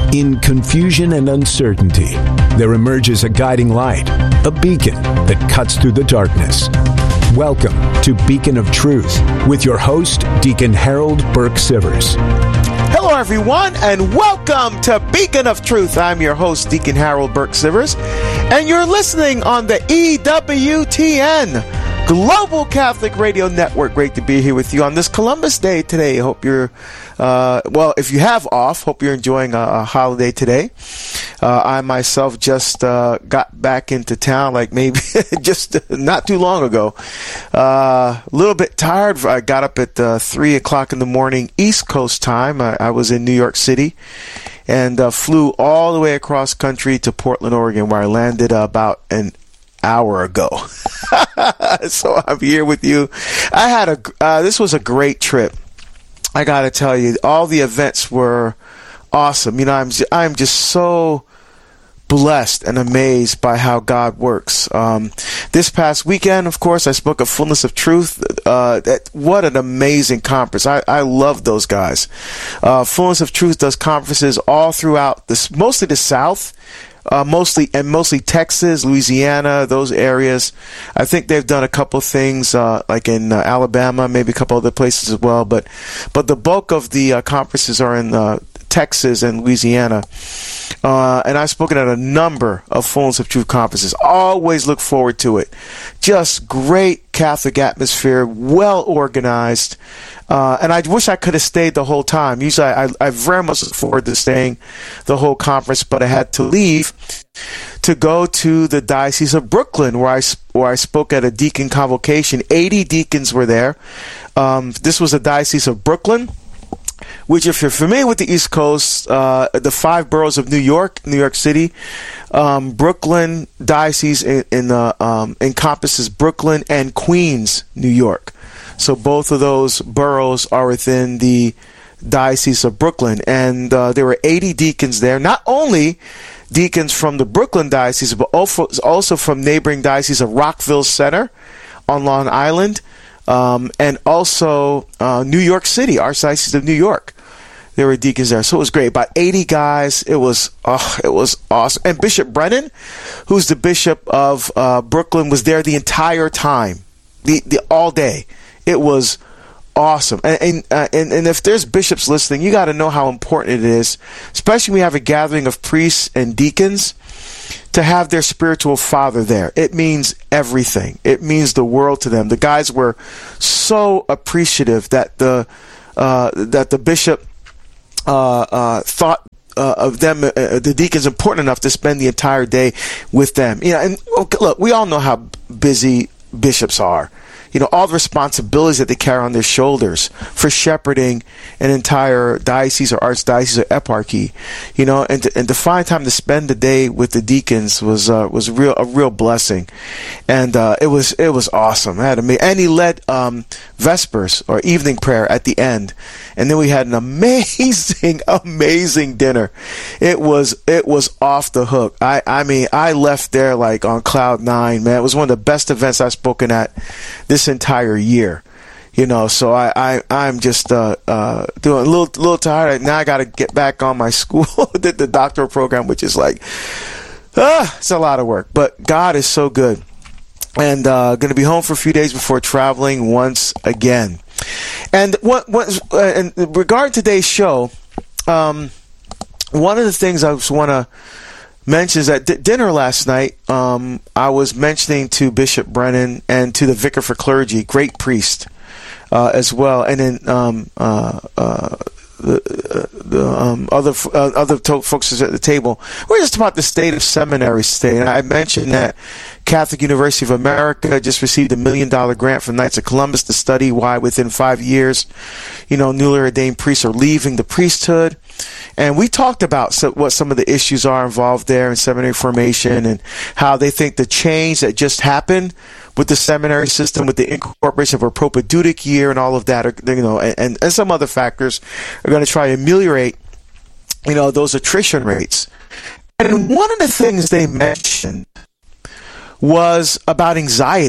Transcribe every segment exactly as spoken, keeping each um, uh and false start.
In confusion and uncertainty, there emerges a guiding light, a beacon that cuts through the darkness. Welcome to Beacon of Truth with your host, Deacon Harold Burke Sivers. Hello, everyone, and welcome to Beacon of Truth. I'm your host, Deacon Harold Burke Sivers, and you're listening on the E W T N Global Catholic Radio Network. Great to be here with you on this Columbus Day today. I hope you're, uh, well, if you have off, hope you're enjoying a, a holiday today. Uh, I myself just uh, got back into town, like maybe just not too long ago. Uh, a little bit tired. I got up at uh, three o'clock in the morning East Coast time. I, I was in New York City and uh, flew all the way across country to Portland, Oregon, where I landed uh, about an hour ago. So I'm here with you. I had a, uh, this was a great trip. I got to tell you, all the events were awesome. You know, I'm, I'm just so blessed and amazed by how God works. Um, this past weekend, of course, I spoke of Fullness of Truth. Uh, that, what an amazing conference. I, I love those guys. Uh, Fullness of Truth does conferences all throughout this, mostly the South. Uh, mostly and mostly Texas, Louisiana, those areas. I think they've done a couple things uh, like in uh, Alabama, maybe a couple other places as well. But but the bulk of the uh, conferences are in uh, Texas and Louisiana. Uh, and I've spoken at a number of Fullness of Truth conferences. Always look forward to it. Just great Catholic atmosphere, well organized. Uh, and I wish I could have stayed the whole time. Usually I, I very much look forward to staying the whole conference, but I had to leave to go to the Diocese of Brooklyn, where I, where I spoke at a deacon convocation. eighty deacons were there. Um, this was the Diocese of Brooklyn, which, if you're familiar with the East Coast, uh, the five boroughs of New York, New York City, um, Brooklyn Diocese in, in, uh, um, encompasses Brooklyn and Queens, New York. So both of those boroughs are within the Diocese of Brooklyn. And uh, there were eighty deacons there, not only deacons from the Brooklyn Diocese, but also, also from neighboring Diocese of Rockville Center on Long Island, um, and also uh, New York City, Archdiocese of New York. There were deacons there. So it was great. About eighty guys. It was oh, it was awesome. And Bishop Brennan, who's the Bishop of uh, Brooklyn, was there the entire time, the, the all day. It was awesome. And and, uh, and and if there's bishops listening, you got to know how important it is, especially when we have a gathering of priests and deacons, to have their spiritual father there. It means everything. It means the world to them. The guys were so appreciative that the uh, that the bishop uh, uh, thought uh, of them, uh, the deacons, important enough to spend the entire day with them. You know, and look, we all know how busy bishops are. You know, all the responsibilities that they carry on their shoulders for shepherding an entire diocese or archdiocese or eparchy, you know, and to, and to find time to spend the day with the deacons was uh, was real a real blessing, and uh, it was it was awesome. I had a, and he led um, Vespers or evening prayer at the end, and then we had an amazing amazing dinner. It was it was off the hook. I I mean I left there like on cloud nine, man. It was one of the best events I've spoken at this entire year, you know. So I, I I'm just uh, uh, doing a little little tired now. I got to get back on my school, the, the doctoral program, which is like, ah, it's a lot of work. But God is so good, and uh, going to be home for a few days before traveling once again. And what what uh, in regard to today's show, um, one of the things I just want to mentions at d- dinner last night, um, I was mentioning to Bishop Brennan and to the Vicar for Clergy, great priest, uh, as well, and then um, uh, uh, the, uh, the um, other uh, other to- folks at the table. We're just about the state of seminaries today, and I mentioned that Catholic University of America just received a million dollar grant from Knights of Columbus to study why within five years, you know, newly ordained priests are leaving the priesthood. And we talked about so, what some of the issues are involved there in seminary formation and how they think the change that just happened with the seminary system, with the incorporation of a propedeutic year and all of that, are, you know, and, and some other factors are going to try to ameliorate, you know, those attrition rates. And one of the things they mentioned was about anxiety.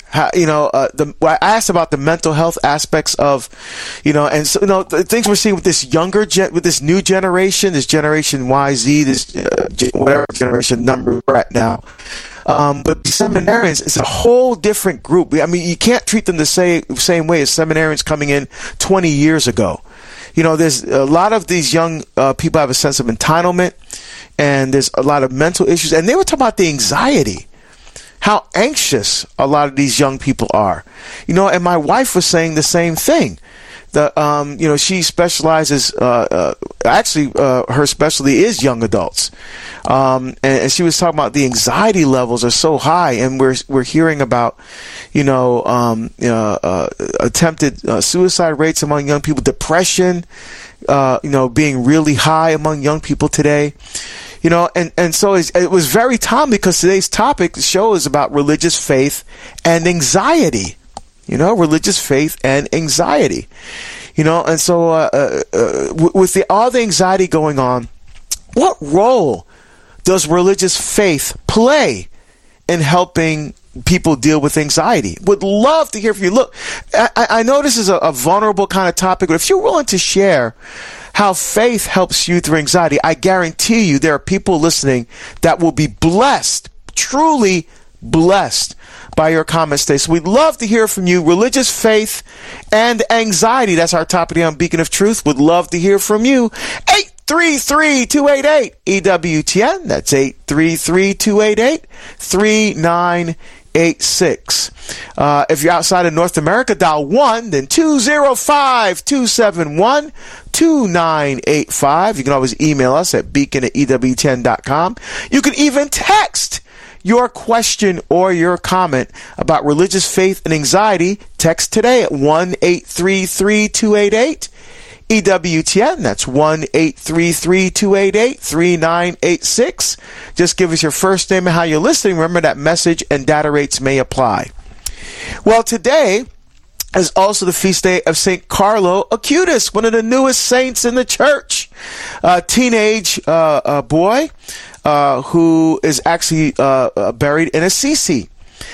How, you know, uh, the, I asked about the mental health aspects of, you know, and so, you know, the things we're seeing with this younger, gen, with this new generation, this Generation Y, Z, this, uh, whatever generation number we're at now. Um, but seminarians, it's a whole different group. I mean, you can't treat them the same, same way as seminarians coming in twenty years ago. You know, there's a lot of these young uh, people have a sense of entitlement, and there's a lot of mental issues. And they were talking about the anxiety, how anxious a lot of these young people are. You know, and my wife was saying the same thing. The, um, you know, she specializes, uh, uh, actually, uh, her specialty is young adults. Um, and, and she was talking about the anxiety levels are so high, and we're, we're hearing about, you know, um, uh, uh, attempted uh, suicide rates among young people, depression, uh, you know, being really high among young people today. You know, and, and so it's, it was very timely because today's topic, the show, is about religious faith and anxiety. You know, religious faith and anxiety. You know, and so uh, uh, uh, with the, all the anxiety going on, what role does religious faith play in helping people deal with anxiety? Would love to hear from you. Look, I, I know this is a, a vulnerable kind of topic, but if you're willing to share how faith helps you through anxiety, I guarantee you there are people listening that will be blessed, truly blessed by your comments today. So we'd love to hear from you. Religious faith and anxiety. That's our topic today on Beacon of Truth. Would love to hear from you. eight three three, two eight eight, E W T N. That's eight three three, two eight eight, three nine eight six. Uh, if you're outside of North America, dial one, then two zero five, two seven one, two nine eight five. You can always email us at beacon at E W T N dot com. You can even text your question or your comment about religious faith and anxiety. Text today at one eight three three, two eight eight, E W T N. That's one eight three three, two eight eight, three nine eight six. Just give us your first name and how you're listening. Remember that message and data rates may apply. Well, today is also the feast day of Saint Carlo Acutis, one of the newest saints in the church. A teenage uh, uh, boy uh, who is actually uh, uh, buried in Assisi.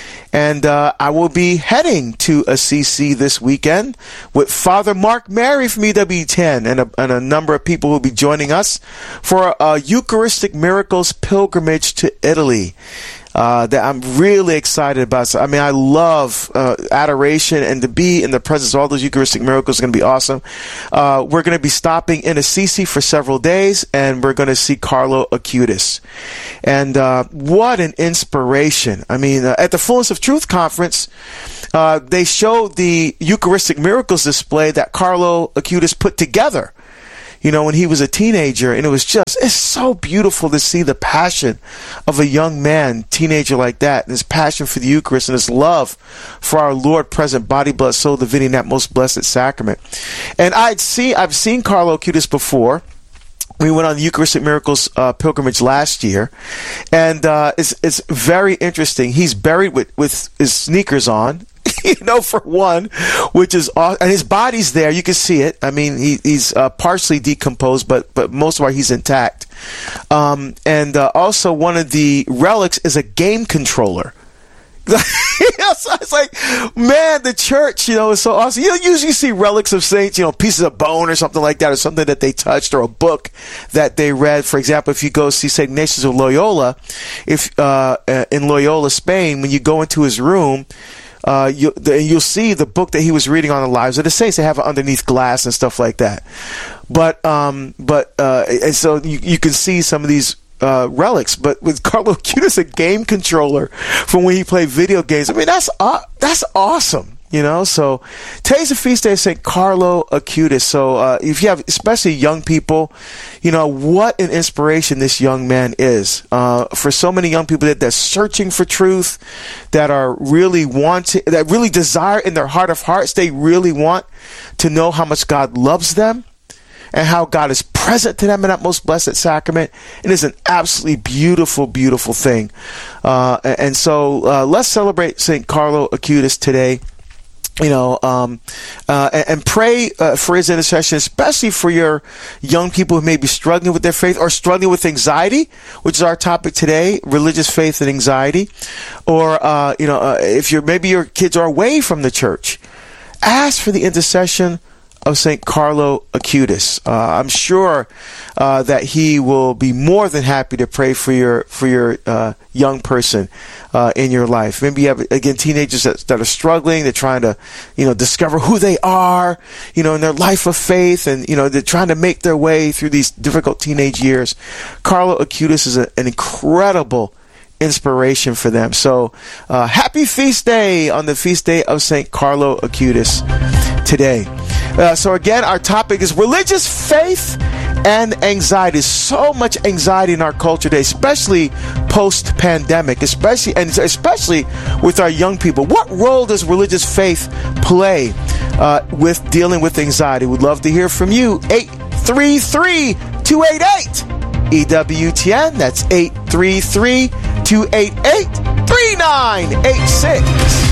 And uh, I will be heading to Assisi this weekend with Father Mark Mary from E W T N and a, and a number of people who will be joining us for a Eucharistic Miracles pilgrimage to Italy. Uh, that I'm really excited about. So, I mean, I love uh, adoration, and to be in the presence of all those Eucharistic miracles is going to be awesome. Uh, we're going to be stopping in Assisi for several days, and we're going to see Carlo Acutis. And uh, what an inspiration. I mean, uh, at the Fullness of Truth conference, uh, they showed the Eucharistic miracles display that Carlo Acutis put together, you know, when he was a teenager. And it was just, it's so beautiful to see the passion of a young man, teenager like that, and his passion for the Eucharist and his love for our Lord present, body, blood, soul, divinity, in that most blessed sacrament. And I'd see, I've seen Carlo Acutis before. We went on the Eucharistic Miracles uh, pilgrimage last year, and uh, it's it's very interesting. He's buried with, with his sneakers on, you know, for one, which is awesome. And his body's there. You can see it. I mean, he, he's uh, partially decomposed, but but most of our he's intact. Um, and uh, also one of the relics is a game controller. So it's like, man, the church, you know, is so awesome. You don't usually see relics of saints, you know, pieces of bone or something like that, or something that they touched, or a book that they read. For example, if you go see Saint Ignatius of Loyola, if uh, in Loyola, Spain, when you go into his room, Uh, you, the, you'll see the book that he was reading on the lives of the saints. They have it underneath glass and stuff like that. But um, but uh, and so you, you can see some of these uh, relics. But with Carlo Acutis, a game controller from when he played video games. I mean, that's uh, that's awesome. You know, so today's a feast day of Saint Carlo Acutis. So uh, if you have, especially young people, you know, what an inspiration this young man is. Uh, for so many young people that, that's searching for truth, that are really wanting, that really desire in their heart of hearts, they really want to know how much God loves them and how God is present to them in that most blessed sacrament. It is an absolutely beautiful, beautiful thing. Uh, and so uh, let's celebrate Saint Carlo Acutis today. You know, um, uh, and, and pray uh, for his intercession, especially for your young people who may be struggling with their faith or struggling with anxiety, which is our topic today: religious faith and anxiety. Or, uh, you know, uh, if you're maybe your kids are away from the church, ask for the intercession of Saint Carlo Acutis. Uh, I'm sure uh, that he will be more than happy to pray for your for your uh, young person uh, in your life. Maybe you have, again, teenagers that, that are struggling. They're trying to, you know, discover who they are, you know, in their life of faith, and you know, they're trying to make their way through these difficult teenage years. Carlo Acutis is a, an incredible inspiration for them. So, uh, happy feast day on the feast day of Saint Carlo Acutis today. Uh, so again, our topic is religious faith and anxiety. So much anxiety in our culture today, especially post-pandemic, especially and especially with our young people. What role does religious faith play uh, with dealing with anxiety? We'd love to hear from you. eight three three, two eight eight, E W T N. That's eight three three, two eight eight, three nine eight six.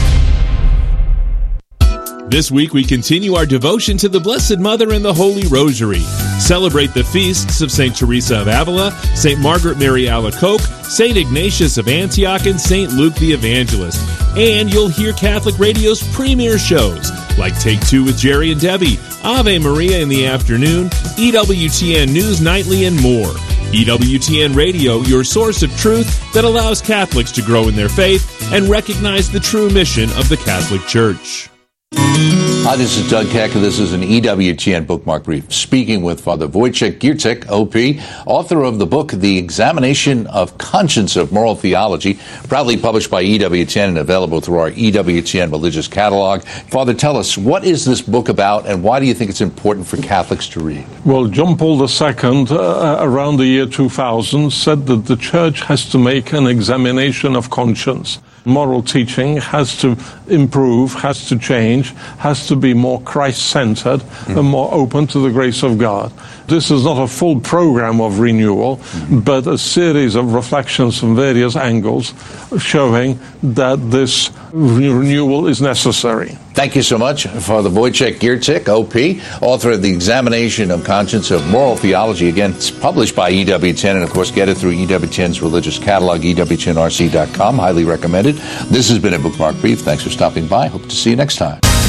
This week we continue our devotion to the Blessed Mother and the Holy Rosary. Celebrate the feasts of Saint Teresa of Avila, Saint Margaret Mary Alacoque, Saint Ignatius of Antioch, and Saint Luke the Evangelist. And you'll hear Catholic Radio's premier shows like Take Two with Jerry and Debbie, Ave Maria in the afternoon, E W T N News Nightly, and more. E W T N Radio, your source of truth that allows Catholics to grow in their faith and recognize the true mission of the Catholic Church. Hi, this is Doug Keck, and this is an E W T N Bookmark Brief, speaking with Father Wojciech Giertych, O P, author of the book, The Examination of Conscience of Moral Theology, proudly published by E W T N and available through our E W T N Religious Catalog. Father, tell us, what is this book about, and why do you think it's important for Catholics to read? Well, John Paul the Second, uh, around the year two thousand, said that the Church has to make an examination of conscience. Moral teaching has to improve, has to change, has to be more Christ-centered mm. and more open to the grace of God. This is not a full program of renewal, mm-hmm. but a series of reflections from various angles showing that this renewal is necessary. Thank you so much, Father Wojciech Giertych, O P, author of The Examination of Conscience of Moral Theology. Again, it's published by E W T N, and of course, get it through E W T N's religious catalog, E W T N R C dot com. Highly recommended. This has been a Bookmark Brief. Thanks for stopping by. Hope to see you next time.